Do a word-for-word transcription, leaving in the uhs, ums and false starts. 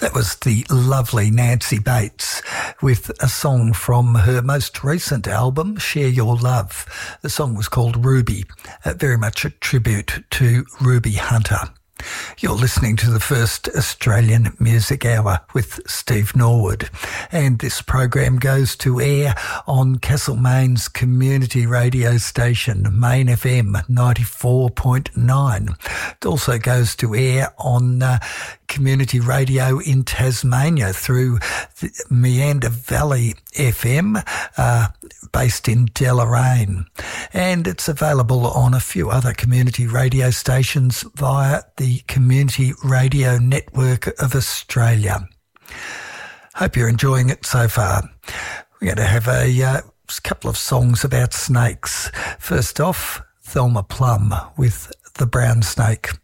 That was the lovely Nancy Bates with a song from her most recent album, Share Your Love. The song was called Ruby, uh, very much a tribute to Ruby Hunter. You're listening to the first Australian Music Hour with Steve Norwood, and this program goes to air on Castlemaine's community radio station, Main F M ninety-four point nine. It also goes to air on uh, community radio in Tasmania through the Meander Valley F M, uh, based in Deloraine. And it's available on a few other community radio stations via the Community Radio Network of Australia. Hope you're enjoying it so far. We're going to have a uh, couple of songs about snakes. First off, Thelma Plum with The Brown Snake.